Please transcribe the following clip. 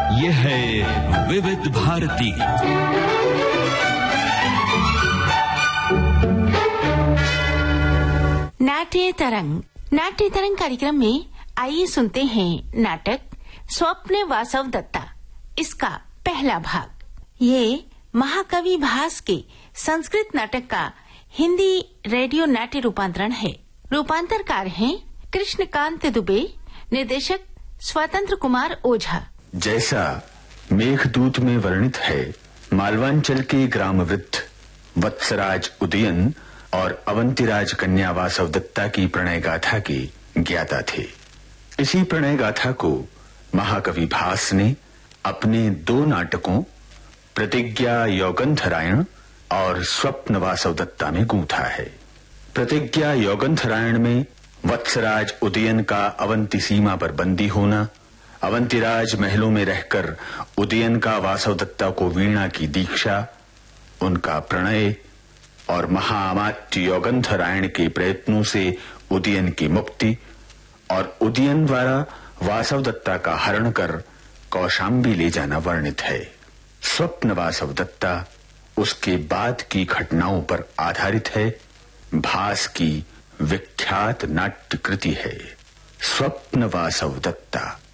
ये है विविध भारती। नाट्य तरंग। नाट्य तरंग कार्यक्रम में आइए सुनते हैं नाटक स्वप्न वासव दत्ता, इसका पहला भाग। ये महाकवि भास के संस्कृत नाटक का हिंदी रेडियो नाट्य रूपांतरण है। रूपांतरकार हैं कृष्णकांत दुबे, निर्देशक स्वतंत्र कुमार ओझा। जैसा मेघदूत में वर्णित है, मालवांचल के ग्राम वृद्ध वत्सराज उदयन और अवंतिराज कन्या वासव दत्ता की प्रणय गाथा के ज्ञाता थे। इसी प्रणय गाथा को महाकवि भास ने अपने 2 नाटकों प्रतिज्ञा यौगंधरायण और स्वप्न वासव दत्ता में गूंथा है। प्रतिज्ञा यौगंधरायण में वत्सराज उदयन का अवंती सीमा पर बंदी होना, अवंतिराज महलों में रहकर उदयन का वासव दत्ता को वीणा की दीक्षा, उनका प्रणय और महाअमात्य यौगंधरायण के प्रयत्नों से उदयन की मुक्ति और उदयन द्वारा वासव दत्ता का हरण कर कौशाम्बी ले जाना वर्णित है। स्वप्न वासव दत्ता उसके बाद की घटनाओं पर आधारित है। भास की विख्यात नाट्य कृति है स्वप्न वासव दत्ता।